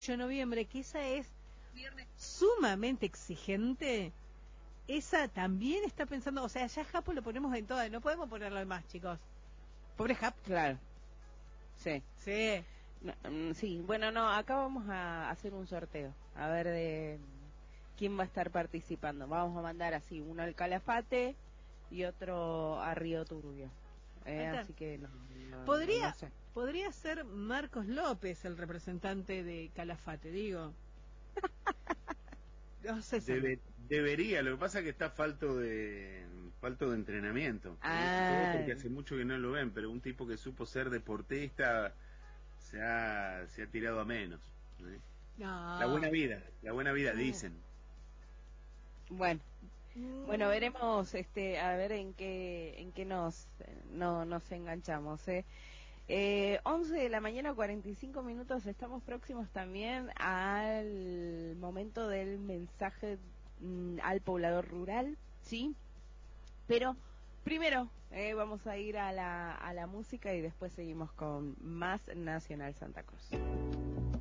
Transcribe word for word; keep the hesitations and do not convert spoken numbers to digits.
de noviembre, que esa es sumamente exigente, esa también está pensando, o sea, ya Japo lo ponemos en todas, no podemos ponerlo al más, chicos. Pobre Jap. Claro. Sí. Sí. No, sí, bueno, no, acá vamos a hacer un sorteo, a ver de quién va a estar participando. Vamos a mandar así, uno al Calafate y otro a Río Turbio. Eh, así que no, no, podría no sé. podría ser Marcos López el representante de Calafate, digo. No sé si Debe, debería, lo que pasa es que está falto de falto de entrenamiento. Ah. Todo porque hace mucho que no lo ven, pero un tipo que supo ser deportista se ha, se ha tirado a menos. ¿eh? No. La buena vida, la buena vida, no. dicen. Bueno. Bueno, veremos este a ver en qué en qué nos no nos enganchamos, eh. Eh, once de la mañana, cuarenta y cinco minutos, estamos próximos también al momento del mensaje mm, al poblador rural, ¿sí? Pero primero eh, vamos a ir a la, a la música y después seguimos con más Nacional Santa Cruz.